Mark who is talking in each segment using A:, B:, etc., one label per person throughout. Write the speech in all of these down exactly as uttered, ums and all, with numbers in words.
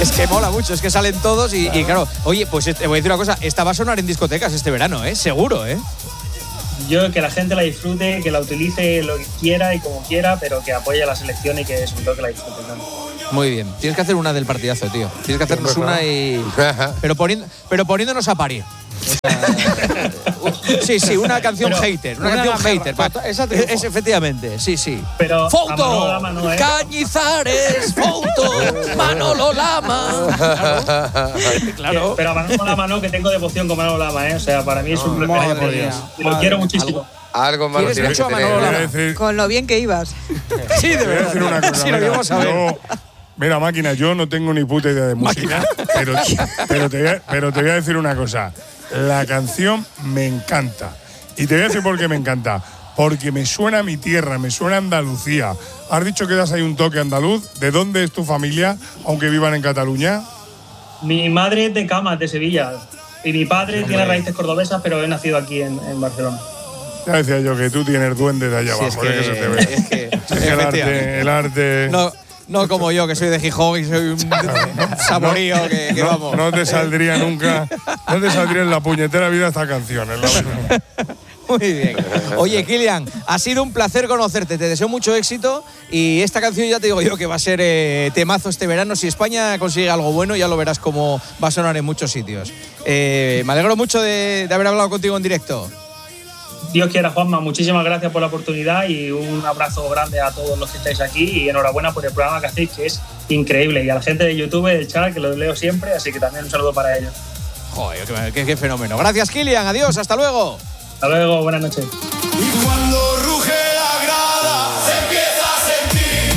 A: Es que mola mucho, es que salen todos y, claro. y claro, oye, pues te voy a decir una cosa, esta va a sonar en discotecas este verano, ¿eh? Seguro, ¿eh?
B: Yo que la gente la disfrute, que la utilice lo que quiera y como quiera, pero que apoye a la selección y que sobre todo que la disfrute, ¿no?
A: Muy bien, tienes que hacer una del partidazo, tío. Tienes que hacernos una y... Pero, poniendo, pero poniéndonos a parir. O sea, sí, sí, una canción pero, hater, una, una canción hater. Pa, esa es, es efectivamente, sí, sí.
B: Pero
A: Foto, Lama no, ¿eh? Cañizares, Foto, Manolo Lama. Claro.
B: claro. Pero a Manolo Lama no, que tengo devoción con Manolo Lama, ¿eh? O sea, para mí es un no, referente. Lo madre, quiero muchísimo.
C: Algo malo
A: ¿Quieres mucho a Manolo Lama?
D: Decir,
E: con lo bien que ibas.
A: Sí, de verdad.
D: Decir una cosa, sí, lo íbamos a ver. Yo, mira, máquina, yo no tengo ni puta idea de música, pero, pero, te voy a, pero te voy a decir una cosa. La canción me encanta. Y te voy a decir por qué me encanta. Porque me suena a mi tierra, me suena a Andalucía. Has dicho que das ahí un toque andaluz. ¿De dónde es tu familia, aunque vivan en Cataluña?
B: Mi madre es de Camas, de Sevilla. Y mi padre Hombre. tiene raíces cordobesas, pero he nacido aquí en, en Barcelona.
D: Ya decía yo que tú tienes duende de allá
A: sí,
D: abajo,
A: es que,
D: que se te ve.
A: Es que,
D: es que el arte, el arte...
A: No. No como yo, que soy de Gijón y soy un saborío no, que, que
D: no,
A: vamos.
D: No te saldría nunca, no te saldría en la puñetera vida esta canción, es la verdad.
A: Muy bien. Oye, Kilian, ha sido un placer conocerte, te deseo mucho éxito y esta canción ya te digo yo que va a ser eh, temazo este verano. Si España consigue algo bueno, ya lo verás cómo va a sonar en muchos sitios. Eh, me alegro mucho de, de haber hablado contigo en directo.
B: Dios quiera, Juanma, muchísimas gracias por la oportunidad y un abrazo grande a todos los que estáis aquí y enhorabuena por el programa que hacéis, que es increíble, y a la gente de YouTube, del chat, que lo leo siempre, así que también un saludo para ellos.
A: Joder, qué, qué, qué fenómeno. Gracias, Kilian, adiós, hasta luego.
B: Hasta luego, buenas noches.
F: Y cuando ruge la grada, se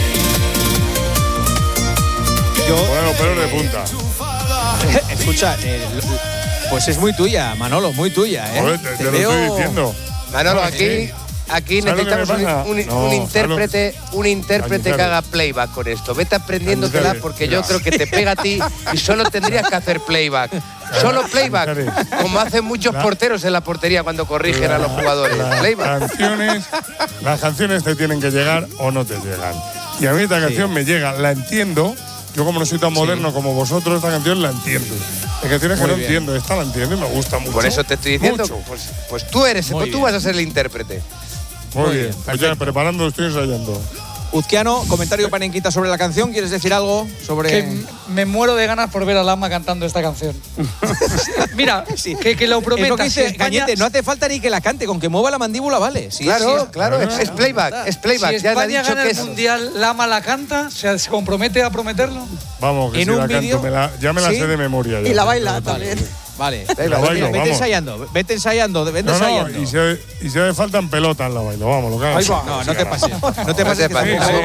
F: empieza a sentir.
A: Yo,
D: bueno, pelos de punta.
A: Escucha, eh, pues es muy tuya, Manolo, muy tuya, ¿eh?
D: Joder, te, te, te
A: veo...
D: lo estoy diciendo.
C: Manolo, aquí, aquí necesitamos un, un, no, un intérprete, un intérprete que haga playback con esto. Vete aprendiéndotela porque yo creo que te pega a ti y solo tendrías que hacer playback. Solo playback, como hacen muchos porteros en la portería cuando corrigen a los jugadores.
D: Las
C: Playback.
D: Canciones, las canciones te tienen que llegar o no te llegan. Y a mí esta canción sí. me llega, la entiendo. Yo como no soy tan moderno sí. como vosotros, esta canción la entiendo. Hay canciones que no bien. entiendo, esta la entiendo y me gusta mucho.
C: Por eso te estoy diciendo, pues, pues tú eres, pues tú vas a ser el intérprete.
D: Muy, Muy bien, bien. Pues ya preparando, estoy ensayando.
A: Uzquiano, comentario panenquita sobre la canción. ¿Quieres decir algo sobre...?
G: Que me muero de ganas por ver a Lama cantando esta canción. Mira, sí. que, que lo prometa.
A: Es lo que dice,
G: si España...
A: Cañete, no hace falta ni que la cante, con que mueva la mandíbula vale. Sí,
C: claro,
A: sí,
C: claro, es, es playback, es playback.
G: Si
C: ya
G: España
C: ha dicho
G: gana
C: que
G: el
C: es...
G: Mundial, Lama la canta, se, se compromete a prometerlo.
D: Vamos, que
A: en
D: si
A: un
D: la
A: video,
D: canto, me la, ya me la
A: ¿sí?
D: sé de memoria. Ya.
E: Y la baila también.
A: Vale,
D: la bailo,
A: vete
D: vamos.
A: ensayando, vete ensayando, vete
D: no,
A: ensayando.
D: No, y si, y si hace falta en pelota la bailo, vamos, lo que hagas.
A: No, no te pases. No te pases.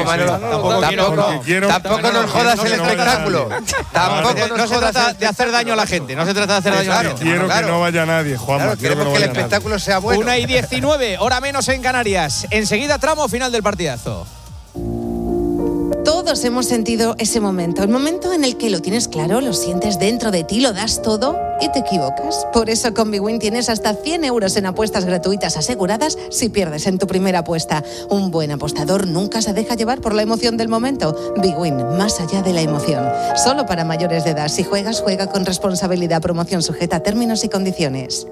C: Tampoco nos jodas el espectáculo. Tampoco
A: no se trata de hacer daño a la gente, no se trata de hacer daño a la gente.
D: Quiero que no vaya nadie, Juanma.
C: Queremos que el espectáculo sea bueno.
A: Una y diecinueve, hora menos en Canarias. Enseguida tramo final del partidazo.
H: Todos hemos sentido ese momento, el momento en el que lo tienes claro, lo sientes dentro de ti, lo das todo y te equivocas. Por eso con Bwin tienes hasta cien euros en apuestas gratuitas aseguradas si pierdes en tu primera apuesta. Un buen apostador nunca se deja llevar por la emoción del momento. Bwin, más allá de la emoción. Solo para mayores de edad. Si juegas, juega con responsabilidad. Promoción sujeta a términos y condiciones.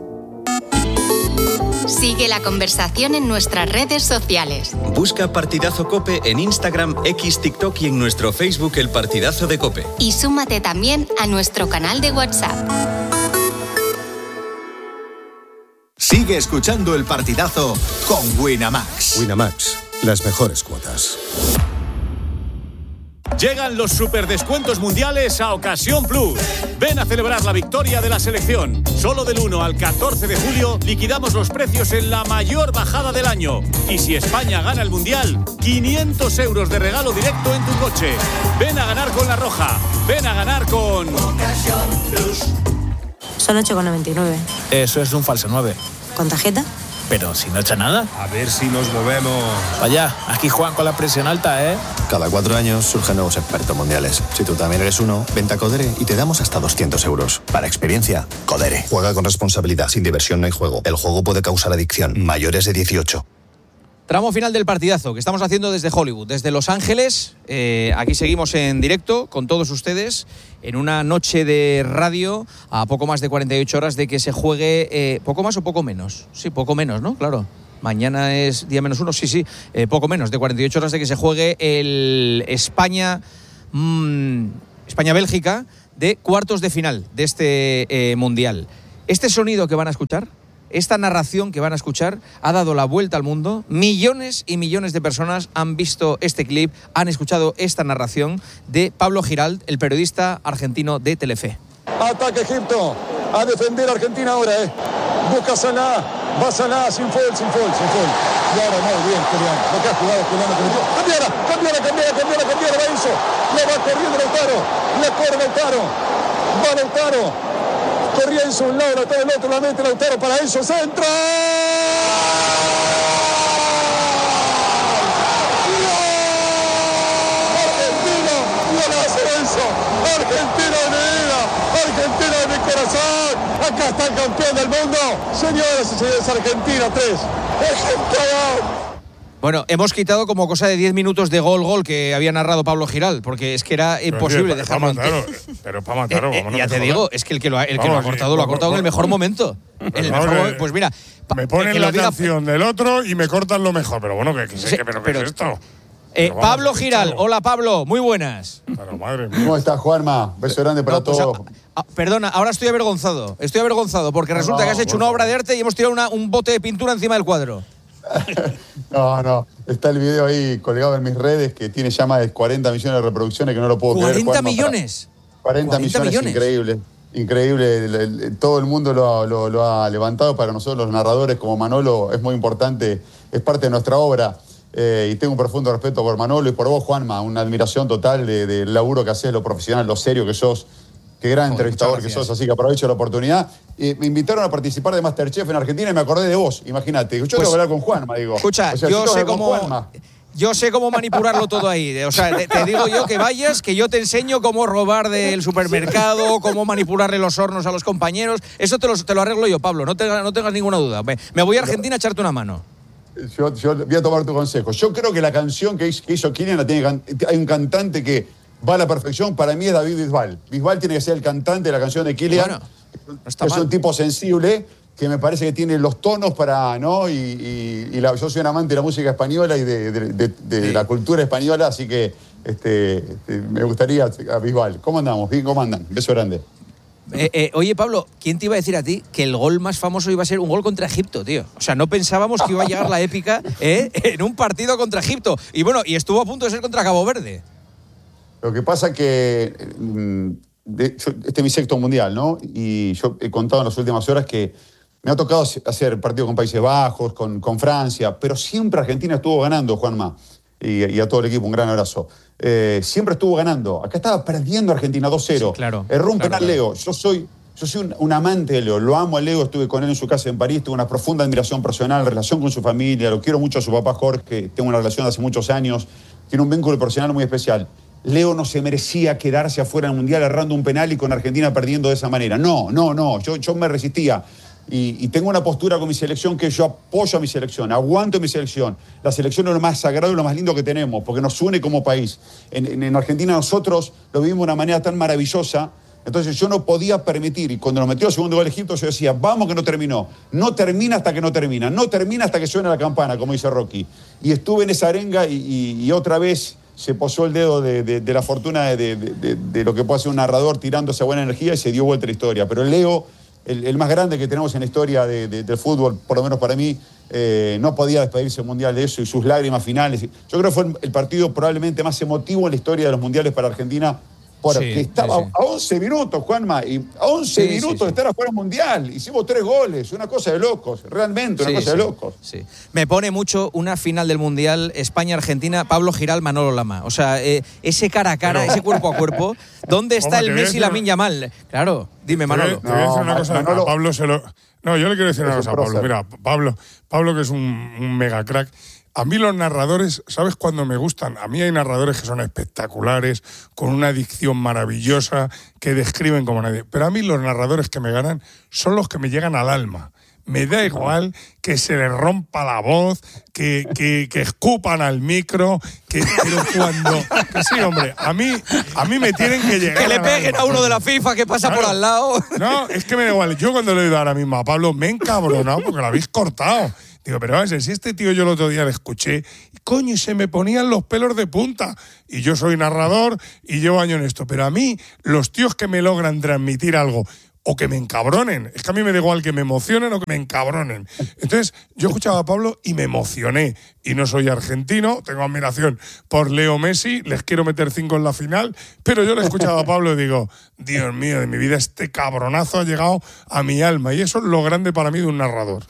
I: Sigue la conversación en nuestras redes sociales.
J: Busca Partidazo COPE en Instagram, X, TikTok y en nuestro Facebook El Partidazo de COPE.
I: Y súmate también a nuestro canal de WhatsApp.
K: Sigue escuchando El Partidazo con Winamax.
L: Winamax, las mejores cuotas.
M: Llegan los superdescuentos mundiales a Ocasión Plus. Ven a celebrar la victoria de la selección. Solo del uno al catorce de julio liquidamos los precios en la mayor bajada del año. Y si España gana el mundial, quinientos euros de regalo directo en tu coche. Ven a ganar con La Roja. Ven a ganar con Ocasión Plus.
N: Son ocho con noventa y nueve.
O: Eso es un falso nueve.
N: ¿Con tarjeta?
O: Pero si no echa nada.
L: A ver si nos movemos.
O: Vaya, aquí juegan con la presión alta, ¿eh?
L: Cada cuatro años surgen nuevos expertos mundiales. Si tú también eres uno, vente a Codere y te damos hasta doscientos euros. Para experiencia, Codere. Juega con responsabilidad. Sin diversión no hay juego. El juego puede causar adicción. Mayores de dieciocho.
A: Tramo final del partidazo que estamos haciendo desde Hollywood, desde Los Ángeles. Eh, aquí seguimos en directo con todos ustedes en una noche de radio a poco más de cuarenta y ocho horas de que se juegue, eh, ¿poco más o poco menos? Sí, poco menos, ¿no? Claro. Mañana es día menos uno, sí, sí, eh, poco menos de cuarenta y ocho horas de que se juegue el España, mmm, España-Bélgica de cuartos de final de este eh, Mundial. Este sonido que van a escuchar, esta narración que van a escuchar ha dado la vuelta al mundo. Millones y millones de personas han visto este clip, han escuchado esta narración de Pablo Giralt, el periodista argentino de Telefe.
E: Ataca Egipto, a defender a Argentina ahora, eh. Busca Salah, va Salah, sin foul, sin foul, sin foul. Y ahora muy bien, Julián, lo que ha jugado Julián. Cambiara, cambiara, cambiara, cambiara, cambiara, va Enzo. Le va corriendo Lautaro, le corre Lautaro, va Lautaro. Corría Enzo un lado, Lautaro el otro, la mete Lautaro para Enzo, centra. Argentina, golazo Enzo. Argentina de mi vida, Argentina de mi corazón. Acá está el campeón del mundo. Señoras y señores, Argentina tres. Ejemplar.
A: Bueno, hemos quitado como cosa de diez minutos de gol-gol que había narrado Pablo Giralt, porque es que era imposible
D: pero,
A: dejarlo.
D: Para matarlo, pero para matarlo.
A: Eh, eh, ya te digo, es que el que lo ha, el que lo ha cortado, lo ha cortado en el mejor momento. En el mejor momento. Pues mira,
D: me ponen
A: que
D: la
A: diga,
D: canción del otro y me cortan lo mejor. Pero bueno, que, que, sí, que, pero, pero, ¿qué es esto?
A: Eh, vamos, Pablo Giralt, hola Pablo, muy buenas.
D: Pero madre mía.
E: ¿Cómo estás, Juanma? Beso grande para no, pues, todos.
A: A, a, perdona, ahora estoy avergonzado. Estoy avergonzado porque resulta no, que has hecho una obra de arte y hemos tirado una, un bote de pintura encima del cuadro.
E: No, no, está el video ahí colgado en mis redes que tiene ya más de cuarenta millones de reproducciones que no lo puedo creer.
A: ¿cuarenta millones?
E: cuarenta millones, millones, increíble. Increíble, el, el, todo el mundo lo, lo, lo ha levantado. Para nosotros los narradores como Manolo es muy importante, es parte de nuestra obra. Eh, y tengo un profundo respeto por Manolo y por vos, Juanma, una admiración total del de, de laburo que haces, lo profesional, lo serio que sos. Qué gran Joder, entrevistador que sos, así que aprovecho la oportunidad. Eh, me invitaron a participar de Masterchef en Argentina y me acordé de vos, imagínate. Yo pues, tengo que hablar con Juanma, digo.
A: Escucha,
E: o sea,
A: yo sé cómo... Yo sé cómo manipularlo todo ahí. O sea, te, te digo yo que vayas, que yo te enseño cómo robar del supermercado, cómo manipularle los hornos a los compañeros. Eso te lo, te lo arreglo yo, Pablo, no, te, no tengas ninguna duda. Me, me voy a Argentina a echarte una mano.
E: Yo, yo voy a tomar tu consejo. Yo creo que la canción que hizo, que hizo Kylian la tiene, hay un cantante que va a la perfección. Para mí es David Bisbal. Bisbal tiene que ser el cantante de la canción de Kylian. Bueno, no está es mal. Un tipo sensible que me parece que tiene los tonos para, ¿no? Y, y, y la, yo soy un amante de la música española y de, de, de, de sí. la cultura española, así que este, este, me gustaría a Bisbal. ¿Cómo andamos? Bien, ¿cómo andan? Beso grande.
A: Eh, eh, oye, Pablo, ¿quién te iba a decir a ti que el gol más famoso iba a ser un gol contra Egipto, tío? O sea, no pensábamos que iba a llegar la épica ¿eh? en un partido contra Egipto. Y bueno, y estuvo a punto de ser contra Cabo Verde.
E: Lo que pasa que de, yo, este es mi sexto mundial, ¿no? Y yo he contado en las últimas horas que me ha tocado hacer partido con Países Bajos, con, con Francia, pero siempre Argentina estuvo ganando, Juanma. Y, y a todo el equipo, un gran abrazo. Eh, siempre estuvo ganando. Acá estaba perdiendo Argentina dos cero.
A: Sí, claro.
E: Erró un
A: claro,
E: penal
A: claro.
E: Leo. Yo soy, yo soy un, un amante de Leo. Lo amo a Leo. Estuve con él en su casa en París. Tuve una profunda admiración personal, relación con su familia. Lo quiero mucho a su papá Jorge. Tengo una relación de hace muchos años. Tiene un vínculo personal muy especial. Leo no se merecía quedarse afuera del Mundial errando un penal y con Argentina perdiendo de esa manera. No, no, no. Yo, yo me resistía. Y, y tengo una postura con mi selección que yo apoyo a mi selección, aguanto mi selección. La selección es lo más sagrado y lo más lindo que tenemos, porque nos une como país. En, en, en Argentina nosotros lo vivimos de una manera tan maravillosa. Entonces yo no podía permitir, y cuando nos metió el segundo gol Egipto, yo decía, vamos que no terminó. No termina hasta que no termina. No termina hasta que suene la campana, como dice Rocky. Y estuve en esa arenga y, y, y otra vez se posó el dedo de, de, de la fortuna de, de, de, de lo que puede hacer un narrador tirando esa buena energía y se dio vuelta la historia. Pero Leo... El, el más grande que tenemos en la historia de, de, del fútbol, por lo menos para mí, eh, no podía despedirse del Mundial de eso y sus lágrimas finales. Yo creo que fue el partido probablemente más emotivo en la historia de los Mundiales para Argentina, porque sí, estaba sí, sí. a once minutos, Juanma, y a once sí, minutos sí, sí. de estar afuera del Mundial. Hicimos tres goles, una cosa de locos, realmente una sí, cosa sí, de locos.
A: Sí. Me pone mucho una final del Mundial, España-Argentina, Pablo Giralt, Manolo Lama. O sea, eh, ese cara a cara, Pero, ese cuerpo a cuerpo, ¿dónde está el Messi y Lamine Yamal? Claro, dime, Manolo.
D: Te voy a decir una cosa, Manolo, a Pablo se lo... No, yo le quiero decir una cosa a Pablo. Mira, Pablo, Pablo que es un, un mega crack. A mí los narradores, ¿sabes cuándo me gustan? A mí hay narradores que son espectaculares, con una dicción maravillosa, que describen como nadie. Pero a mí los narradores que me ganan son los que me llegan al alma. me da igual que se le rompa la voz, que, que, que escupan al micro, que, pero cuando... Que sí, hombre, a mí, a mí me tienen que llegar...
A: Que le peguen a uno de la FIFA que pasa claro. por al lado.
D: No, es que me da igual. Yo cuando le he oído ahora mismo a Pablo me he encabronado porque lo habéis cortado. Digo, pero a ver, si este tío yo el otro día le escuché, coño, y se me ponían los pelos de punta. Y yo soy narrador y llevo años en esto. Pero a mí, los tíos que me logran transmitir algo o que me encabronen, es que a mí me da igual que me emocionen o que me encabronen. Entonces, yo escuchaba a Pablo y me emocioné. Y no soy argentino, tengo admiración por Leo Messi, les quiero meter cinco en la final, pero yo le he escuchado a Pablo y digo, Dios mío, de mi vida este cabronazo ha llegado a mi alma. Y eso es lo grande para mí de un narrador.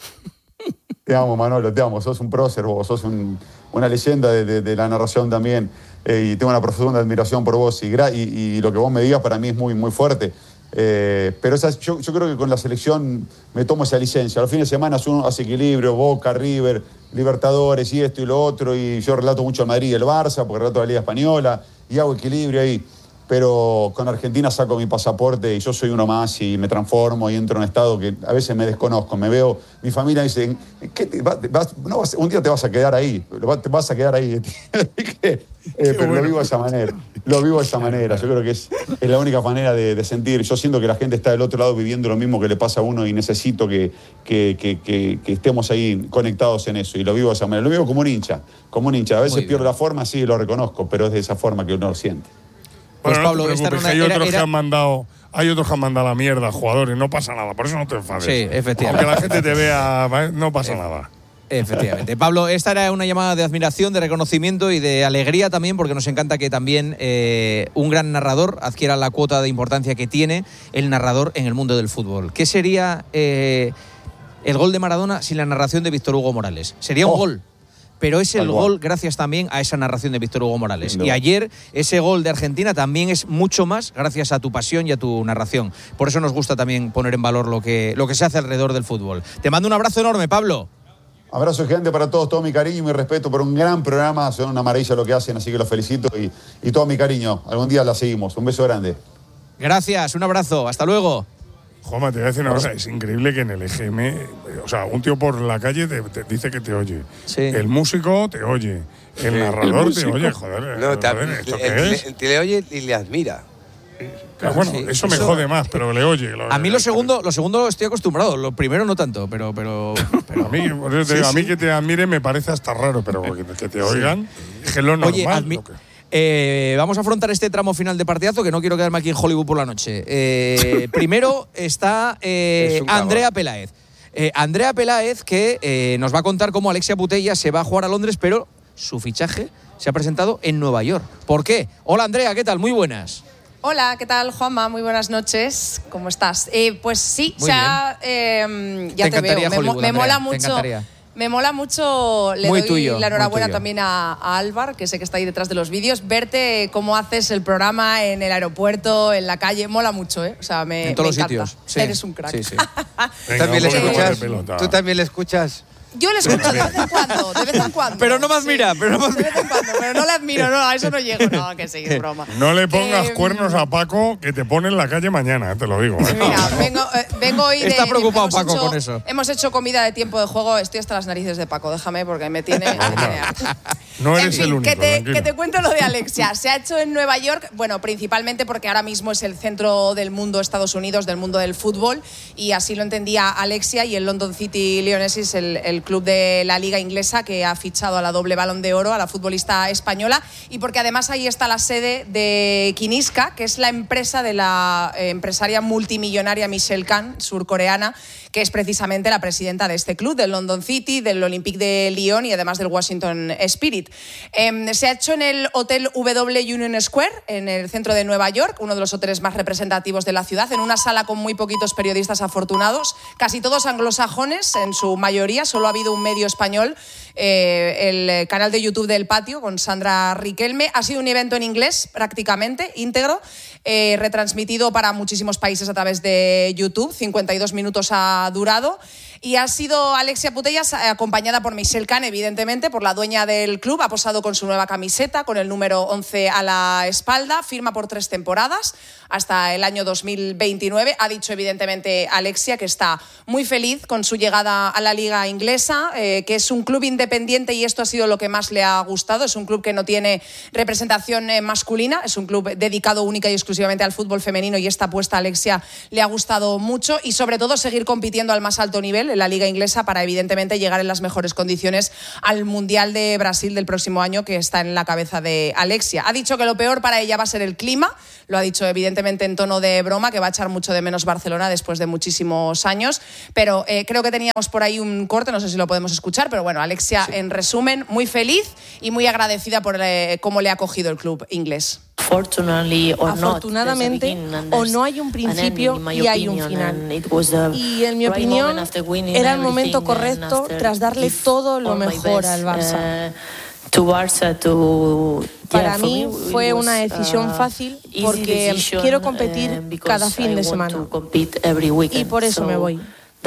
E: Te amo, Manolo, te amo. Sos un prócer vos, sos un, una leyenda de, de, de la narración también. Eh, y tengo una profunda admiración por vos. Y, y, y lo que vos me digas para mí es muy, muy fuerte. Eh, pero esa, yo, yo creo que con la selección me tomo esa licencia. Los fines de semana uno hace equilibrio, Boca, River, Libertadores y esto y lo otro. Y yo relato mucho el Madrid y el Barça, porque relato la Liga Española. Y hago equilibrio ahí. Pero con Argentina saco mi pasaporte y yo soy uno más y me transformo y entro en un estado que a veces me desconozco. Me veo, mi familia dice, ¿qué te, vas, vas, no vas, un día te vas a quedar ahí, te vas a quedar ahí. eh, pero bueno. Lo vivo de esa manera, lo vivo de esa manera. Yo creo que es, es la única manera de, de sentir. Yo siento que la gente está del otro lado viviendo lo mismo que le pasa a uno y necesito que, que, que, que, que estemos ahí conectados en eso. Y lo vivo de esa manera. Lo vivo como un hincha, como un hincha. A veces pierdo la forma, sí, lo reconozco, pero es de esa forma que uno lo siente.
D: Pues bueno, Pablo, no te preocupes, una, hay, otros era, era... Que han mandado, hay otros que han mandado a la mierda jugadores, no pasa nada, por eso no te enfades.
A: Sí, efectivamente.
D: Aunque la gente te vea, no pasa nada.
A: Efectivamente. Pablo, esta era una llamada de admiración, de reconocimiento y de alegría también, porque nos encanta que también eh, un gran narrador adquiera la cuota de importancia que tiene el narrador en el mundo del fútbol. ¿Qué sería eh, el gol de Maradona sin la narración de Víctor Hugo Morales? Sería un oh. gol. Pero es el Algo. gol gracias también a esa narración de Víctor Hugo Morales. No. Y ayer ese gol de Argentina también es mucho más gracias a tu pasión y a tu narración. Por eso nos gusta también poner en valor lo que, lo que se hace alrededor del fútbol. Te mando un abrazo enorme, Pablo.
E: Abrazo gigante para todos, todo mi cariño y mi respeto por un gran programa. Son una maravilla lo que hacen, así que los felicito y, y todo mi cariño. Algún día la seguimos. Un beso grande.
A: Gracias, un abrazo. Hasta luego.
D: Juanma, te voy a decir una cosa, es increíble que en el E G M, o sea, un tío por la calle te, te dice que te oye, sí. El músico te oye, el sí, narrador el te oye, joder,
C: no,
D: joder ¿esto
C: el,
D: qué
C: el,
D: es?
C: El, te le oye y le admira.
D: Claro, bueno, sí, eso me eso, jode más, pero le oye. Lo,
A: a mí lo segundo, lo segundo estoy acostumbrado, lo primero no tanto, pero... pero, pero
D: a mí, sí, a mí sí. que te admire me parece hasta raro, pero que, que te oigan sí. es que es lo normal.
A: Oye, admi- lo que... Eh, vamos a afrontar este tramo final de partidazo, que no quiero quedarme aquí en Hollywood por la noche. Eh, primero está eh, Andrea Peláez. Eh, Andrea Peláez, que eh, nos va a contar cómo Alexia Putellas se va a jugar a Londres, pero su fichaje se ha presentado en Nueva York. ¿Por qué? Hola Andrea, ¿qué tal? Muy buenas.
P: Hola, ¿qué tal, Juanma? Muy buenas noches. ¿Cómo estás? Eh, pues sí, o sea, eh, ya te, te veo. Me, me mola mucho. Me mola mucho, le muy doy tuyo, la enhorabuena también a, a Álvar, que sé que está ahí detrás de los vídeos, verte cómo haces el programa en el aeropuerto, en la calle, mola mucho, ¿eh? O sea, me,
A: en todos
P: me
A: los
P: encanta.
A: sitios. Sí.
P: Eres un crack.
A: Sí, sí.
C: ¿Tú también le escuchas? ¿Tú también le escuchas?
P: Yo le escucho de vez en cuando, de vez en cuando.
A: Pero no me admira, sí, pero no me admira.
P: De vez en cuando, pero no le admiro, no, a eso no llego, no, que sí, es broma.
D: No le pongas eh, cuernos a Paco, que te pone en la calle mañana, te lo digo. ¿eh?
P: Mira, vengo, eh, vengo hoy de...
A: Está preocupado Paco
P: hecho,
A: con eso.
P: Hemos hecho comida de tiempo de juego, estoy hasta las narices de Paco, déjame porque me tiene... me tiene
D: no eres en fin, el único,
P: que te, que te cuento lo de Alexia. Se ha hecho en Nueva York, bueno, principalmente porque ahora mismo es el centro del mundo Estados Unidos, del mundo del fútbol, y así lo entendía Alexia, y el London City Lionesses, el, el club de la liga inglesa que ha fichado a la doble Balón de Oro, a la futbolista española, y porque además ahí está la sede de Kiniska, que es la empresa de la eh, empresaria multimillonaria Michelle Khan, surcoreana, que es precisamente la presidenta de este club, del London City, del Olympique de Lyon y además del Washington Spirit. Eh, se ha hecho en el Hotel W Union Square, en el centro de Nueva York, uno de los hoteles más representativos de la ciudad, en una sala con muy poquitos periodistas afortunados, casi todos anglosajones, en su mayoría, solo ha habido un medio español, eh, el canal de YouTube del Patio, con Sandra Riquelme. Ha sido un evento en inglés, prácticamente, íntegro, eh, retransmitido para muchísimos países a través de YouTube, cincuenta y dos minutos ha durado. Y ha sido Alexia Putellas acompañada por Michelle Kahn, evidentemente, por la dueña del club. Ha posado con su nueva camiseta, con el número once a la espalda. Firma por tres temporadas, hasta el año dos mil veintinueve. Ha dicho, evidentemente, Alexia que está muy feliz con su llegada a la liga inglesa, eh, que es un club independiente y esto ha sido lo que más le ha gustado. Es un club que no tiene representación eh, masculina, es un club dedicado única y exclusivamente al fútbol femenino y esta apuesta a Alexia le ha gustado mucho y sobre todo seguir compitiendo al más alto nivel en la liga inglesa para evidentemente llegar en las mejores condiciones al Mundial de Brasil del próximo año, que está en la cabeza de Alexia. Ha dicho que lo peor para ella va a ser el clima, lo ha dicho evidentemente en tono de broma, que va a echar mucho de menos Barcelona después de muchísimos años, pero eh, creo que teníamos por ahí un corte, no sé si lo podemos escuchar, pero bueno, Alexia, sí, en resumen, muy feliz y muy agradecida por eh, cómo le ha acogido el club inglés.
Q: Afortunadamente o no hay un principio y hay un final. Y en mi opinión era el momento correcto tras darle todo lo mejor al Barça. Para mí fue una decisión fácil porque quiero competir cada fin de semana y por eso me voy.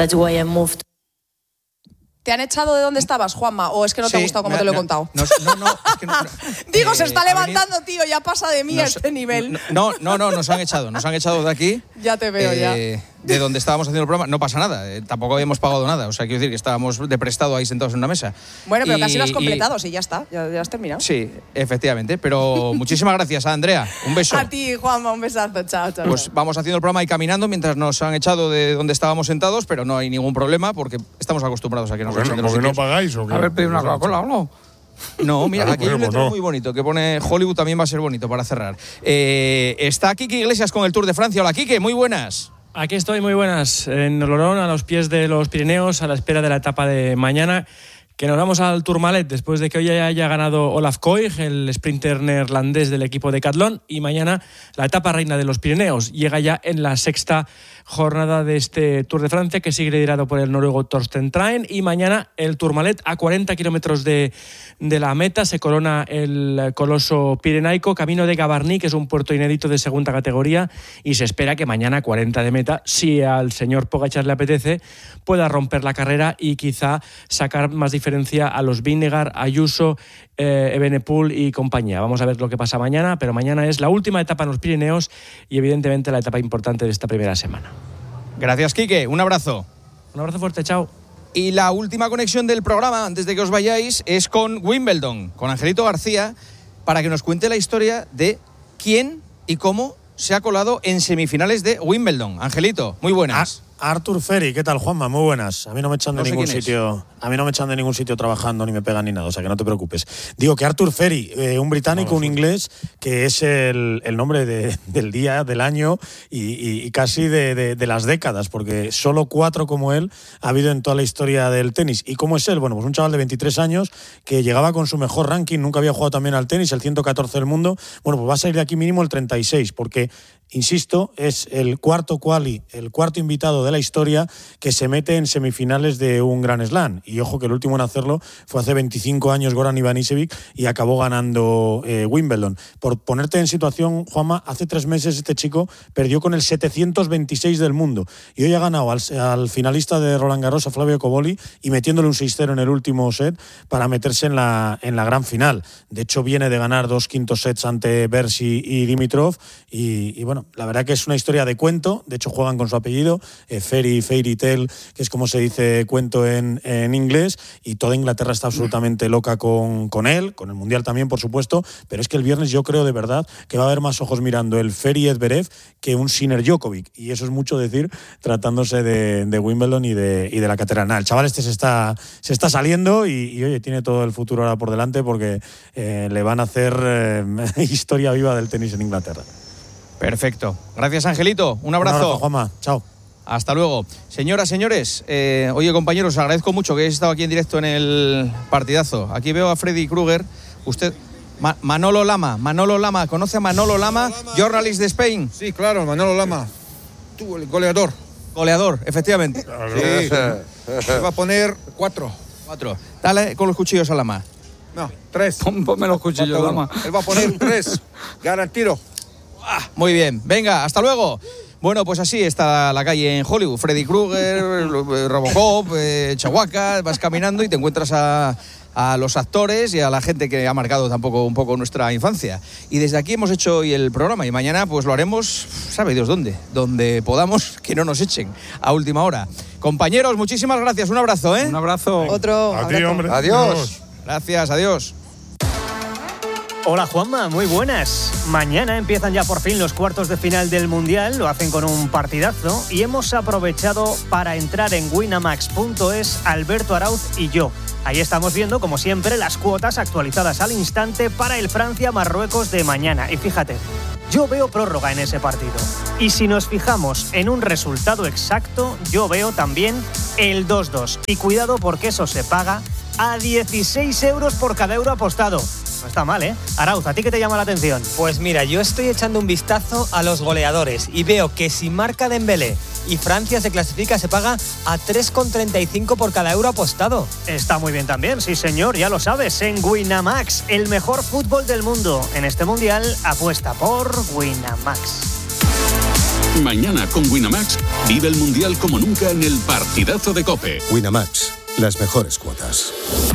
P: ¿Te han echado de dónde estabas, Juanma? ¿O es que no te
A: Sí,
P: ha gustado como
A: me,
P: te lo he
A: no,
P: contado?
A: No, no, no, es que no, no.
P: Digo,
A: Eh,
P: se está
A: ha
P: levantando, tío, ya pasa de mí a
A: Nos-
P: este nivel.
A: No, no, no, nos han echado, nos han echado de aquí.
P: Ya te veo, ya.
A: eh, De donde estábamos haciendo el programa, no pasa nada, eh, tampoco habíamos pagado nada, o sea, quiero decir que estábamos de prestado ahí sentados en una mesa.
P: Bueno, pero
A: Y-
P: casi lo has
A: y-
P: completado, sí, ya está, ya, ya has terminado.
A: Sí, efectivamente, pero muchísimas gracias a Andrea, un beso.
P: A ti, Juanma, un besazo, chao, chao.
A: Pues vamos haciendo el programa y caminando mientras nos han echado de donde estábamos sentados, pero no hay ningún problema porque estamos acostumbrados a que nos
D: ¿Por qué
A: echen de
D: no-
A: los
D: por qué no
A: sitios.
D: pagáis o qué?
A: A ver, pedí una Coca-Cola o no. No, mira,
D: Claro,
A: aquí hay un
D: pues
A: letrero
D: no.
A: muy bonito que pone Hollywood, también va a ser bonito para cerrar. Eh, está Quique Iglesias con el Tour de Francia. Hola, Quique, muy buenas.
R: Aquí estoy, muy buenas, en Olorón, a los pies de los Pirineos, a la espera de la etapa de mañana, que nos vamos al Tourmalet después de que hoy haya ganado Olaf Koig, el sprinter neerlandés del equipo Decathlon, y mañana la etapa reina de los Pirineos llega ya en la sexta jornada de este Tour de Francia, que sigue liderado por el noruego Torsten Train, y mañana el Tourmalet a cuarenta kilómetros de, de la meta se corona el coloso pirenaico, camino de Gavarnie, que es un puerto inédito de segunda categoría, y se espera que mañana a cuarenta de meta, si al señor Pogačar le apetece, pueda romper la carrera y quizá sacar más diferencia a los Vingegaard, Ayuso, eh, Evenepoel y compañía. Vamos a ver lo que pasa mañana, pero mañana es la última etapa en los Pirineos y evidentemente la etapa importante de esta primera semana.
A: Gracias, Quique, un abrazo.
R: Un abrazo fuerte, chao.
A: Y la última conexión del programa, antes de que os vayáis, es con Wimbledon, con Angelito García, para que nos cuente la historia de quién y cómo se ha colado en semifinales de Wimbledon. Angelito, muy buenas.
S: Artur Ferry, ¿qué tal, Juanma? Muy buenas. A mí no me echan de
A: No sé
S: ningún
A: quién es.
S: sitio. A mí no me echan de ningún sitio trabajando ni me pegan ni nada, o sea que no te preocupes. Digo que Artur Ferry, eh, un británico, un inglés, que es el, el nombre de- del día, del año y, y- y casi de, de- de las décadas, porque solo cuatro como él ha habido en toda la historia del tenis. ¿Y cómo es él? Bueno, pues un chaval de veintitrés años que llegaba con su mejor ranking, nunca había jugado también al tenis, el ciento catorce del mundo. Bueno, pues va a salir de aquí mínimo el treinta y seis, porque insisto, es el cuarto quali, el cuarto invitado de la historia que se mete en semifinales de un Grand Slam. Y ojo que el último en hacerlo fue hace veinticinco años Goran Ivanisevic y acabó ganando eh, Wimbledon. Por ponerte en situación, Juanma, hace tres meses este chico perdió con el setecientos veintiséis del mundo y hoy ha ganado al, al finalista de Roland Garros, a Flavio Cobolli, y metiéndole un seis cero en el último set para meterse en la, en la gran final. De hecho, viene de ganar dos quintos sets ante Bersi y Dimitrov y, y bueno, la verdad que es una historia de cuento. De hecho, juegan con su apellido, eh, Ferry, Fairy Tale, que es como se dice cuento en, en inglés, y toda Inglaterra está absolutamente loca con, con él, con el Mundial también, por supuesto, pero es que el viernes yo creo de verdad que va a haber más ojos mirando el Ferry Edverev que un Sinner Djokovic, y eso es mucho decir tratándose de, de Wimbledon y de, y de la catedral. El chaval este se está, se está saliendo y, y oye, tiene todo el futuro ahora por delante porque eh, le van a hacer eh, historia viva del tenis en Inglaterra.
A: Perfecto. Gracias, Angelito. Un abrazo.
S: Un abrazo, Juanma. Chao.
A: Hasta luego. Señoras, señores, eh, oye, compañeros, os agradezco mucho que hayáis estado aquí en directo en el partidazo. Aquí veo a Freddy Krueger. Usted, Ma- Manolo Lama. Manolo Lama. ¿Conoce a Manolo Lama, journalist de Spain?
T: Sí, claro, Manolo Lama. Tú, el goleador.
A: Goleador, efectivamente.
T: Sí, sí. Va a poner cuatro.
A: Cuatro. Dale con los cuchillos a Lama.
T: No, tres.
A: Ponme los cuchillos,
T: Falta
A: Lama.
T: uno. Él va a poner tres. Garantiro.
A: Muy bien. Venga, hasta luego. Bueno, pues así está la calle en Hollywood. Freddy Krueger, Robocop, eh, Chihuahua, vas caminando y te encuentras a, a los actores y a la gente que ha marcado tampoco un poco nuestra infancia. Y desde aquí hemos hecho hoy el programa y mañana pues lo haremos, sabe Dios dónde, donde podamos, que no nos echen a última hora. Compañeros, muchísimas gracias, un abrazo, ¿eh?
R: Un abrazo.
P: Otro.
D: A ti, hombre.
C: Adiós.
A: Gracias, adiós.
U: Hola Juanma, muy buenas. Mañana empiezan ya por fin los cuartos de final del Mundial, lo hacen con un partidazo y hemos aprovechado para entrar en winamax punto es Alberto Arauz y yo. Ahí estamos viendo, como siempre, las cuotas actualizadas al instante para el Francia-Marruecos de mañana. Y fíjate, yo veo prórroga en ese partido. Y si nos fijamos en un resultado exacto, yo veo también el dos dos. Y cuidado porque eso se paga a dieciséis euros por cada euro apostado. No está mal, ¿eh? Arauz, ¿a ti qué te llama la atención?
V: Pues mira, yo estoy echando un vistazo a los goleadores y veo que si marca Dembélé y Francia se clasifica, se paga a tres con treinta y cinco por cada euro apostado.
U: Está muy bien también, sí señor, ya lo sabes, en Winamax, el mejor fútbol del mundo. En este Mundial, apuesta por Winamax.
M: Mañana con Winamax, vive el Mundial como nunca en el partidazo de COPE.
L: Winamax, las mejores cuotas.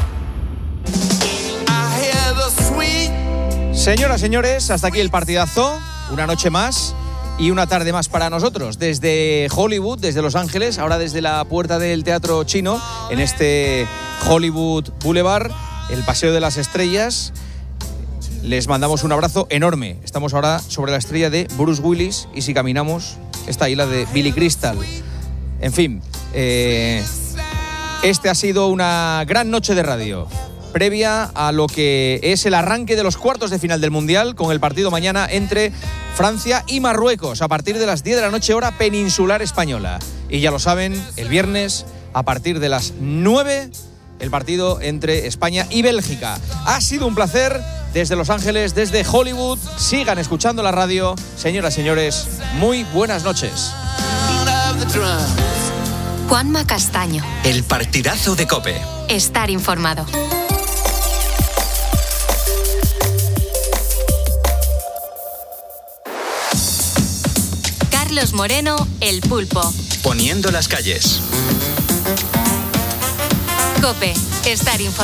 A: Señoras, señores, hasta aquí el partidazo. Una noche más y una tarde más para nosotros. Desde Hollywood, desde Los Ángeles, ahora desde la puerta del Teatro Chino, en este Hollywood Boulevard, el Paseo de las Estrellas. Les mandamos un abrazo enorme. Estamos ahora sobre la estrella de Bruce Willis y si caminamos, está ahí la de Billy Crystal. En fin, eh, este ha sido una gran noche de radio, previa a lo que es el arranque de los cuartos de final del Mundial, con el partido mañana entre Francia y Marruecos, a partir de las diez de la noche, hora peninsular española. Y ya lo saben, el viernes, a partir de las nueve, el partido entre España y Bélgica. Ha sido un placer desde Los Ángeles, desde Hollywood. Sigan escuchando la radio. Señoras y señores, muy buenas noches.
I: Juanma Castaño.
J: El partidazo de COPE.
I: Estar informado. Carlos Moreno, El Pulpo.
J: Poniendo las calles.
I: COPE. Estar informado.